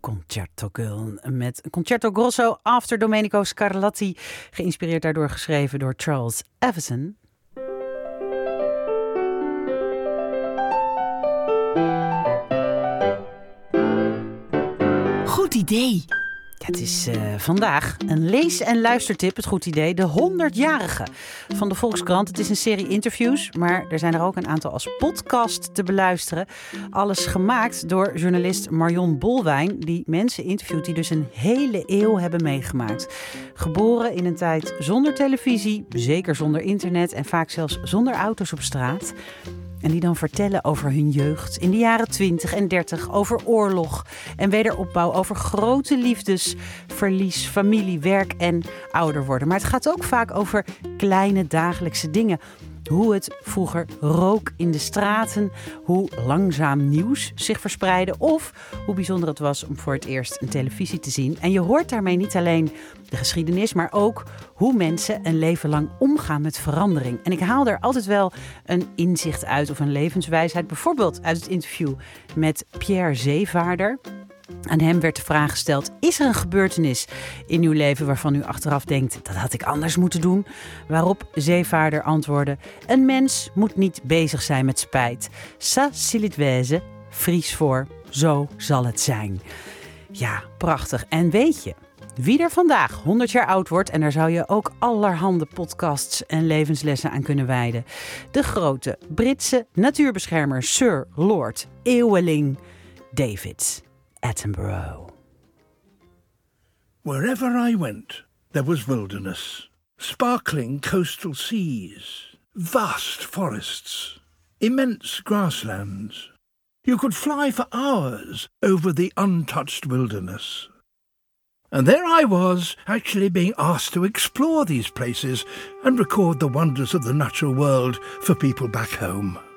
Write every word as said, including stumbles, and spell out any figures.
Concerto Girl met Concerto Grosso After Domenico Scarlatti, geïnspireerd daardoor geschreven door Charles Evison. Goed idee. Ja, het is uh, vandaag een lees- en luistertip, het goed idee, de honderdjarige van de Volkskrant. Het is een serie interviews, maar er zijn er ook een aantal als podcast te beluisteren. Alles gemaakt door journalist Marion Bolwijn, die mensen interviewt die dus een hele eeuw hebben meegemaakt. Geboren in een tijd zonder televisie, zeker zonder internet en vaak zelfs zonder auto's op straat. En die dan vertellen over hun jeugd in de jaren twintig en dertig, over oorlog en wederopbouw, over grote liefdes, verlies, familie, werk en ouder worden. Maar het gaat ook vaak over kleine dagelijkse dingen. Hoe het vroeger rook in de straten, hoe langzaam nieuws zich verspreidde of hoe bijzonder het was om voor het eerst een televisie te zien. En je hoort daarmee niet alleen de geschiedenis, maar ook hoe mensen een leven lang omgaan met verandering. En ik haal er altijd wel een inzicht uit of een levenswijsheid. Bijvoorbeeld uit het interview met Pierre Zeevaarder. Aan hem werd de vraag gesteld: is er een gebeurtenis in uw leven waarvan u achteraf denkt, dat had ik anders moeten doen? Waarop Zeevaarder antwoordde: een mens moet niet bezig zijn met spijt. Ça c'est le wezen, Fries voor zo zal het zijn. Ja, prachtig. En weet je wie er vandaag honderd jaar oud wordt? En daar zou je ook allerhande podcasts en levenslessen aan kunnen wijden. De grote Britse natuurbeschermer Sir Lord Eeuweling David Attenborough. Wherever I went, there was wilderness, sparkling coastal seas, vast forests, immense grasslands. You could fly for hours over the untouched wilderness. And there I was, actually being asked to explore these places and record the wonders of the natural world for people back home.